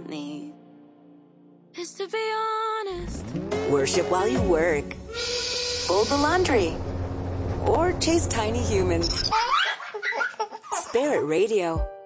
need is to be honest. Worship while you work. Fold the laundry. Or chase tiny humans. Spirit Radio.